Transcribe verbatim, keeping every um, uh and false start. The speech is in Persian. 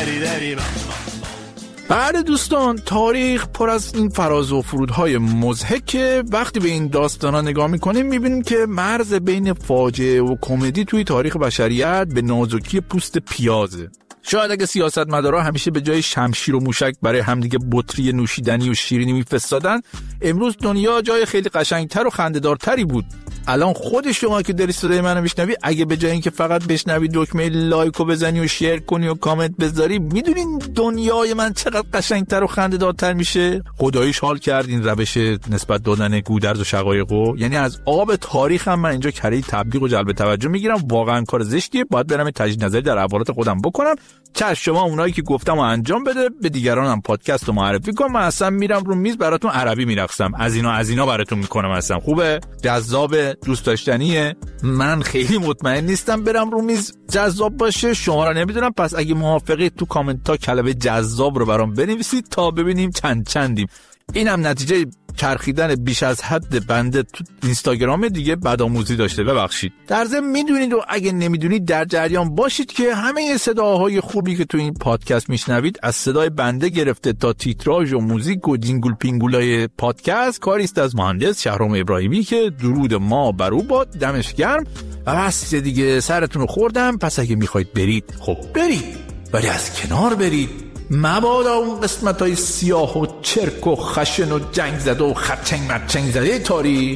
بله دوستان، تاریخ پر از این فراز و فرودهای مضحکه. وقتی به این داستانا نگاه میکنیم میبینیم که مرز بین فاجعه و کمدی توی تاریخ بشریت به نازکی پوست پیازه. شاید اگه سیاستمدارا همیشه به جای شمشیر و موشک برای همدیگه بطری نوشیدنی و شیرینی میفرستادن، امروز دنیا جای خیلی قشنگتر و خنده‌دارتری بود. الان خود شما که داری صدای منو میشنوی، اگه به جای اینکه فقط بشنوی دکمه لایکو بزنی و شیر کنی و کامنت بذاری، میدونین دنیای من چقدر قشنگتر و خنده‌دارتر میشه؟ خداییش حال کرد این روش نسبت دادن گودرز و شقایقو. یعنی از آب تاریخ هم من اینجا کره تبلیغ و جلب توجه میگیرم. واقعا کار زشتیه، باید برم تجدید نظری در احوالات خودم بکنم. چه شما اونایی که گفتم و انجام بده، به دیگران هم پادکست رو معرفی کن. من اصلا میرم رو میز براتون عربی میرقصم، از اینا از اینا براتون میکنم. اصلا خوبه، جذاب، دوست داشتنیه. من خیلی مطمئن نیستم برم رو میز جذاب باشه، شما را نمیدونم. پس اگه موافقید تو کامنت ها کلمه جذاب رو برام بنویسید تا ببینیم چند چندیم. اینم نتیجه چرخیدن بیش از حد بنده تو اینستاگرام دیگه. بدآموزی داشته، ببخشید. در ضمن میدونید و اگه نمیدونید در جریان باشید که همه صداهای خوبی که تو این پادکست میشنوید، از صدای بنده گرفته تا تیتراژ و موزیک و جینگل پینگولای پادکست، کاری است از مهندس شهرام ابراهیمی که درود ما بر او باد، دمش گرم. و بس دیگه، سرتون رو خوردم. پس اگه میخواید برید، خب برید، ولی از کنار برید. مبادا اون قسمت های سیاه و چرک و خشن و جنگ زده و خرچنگ مرچنگ زده تاریخ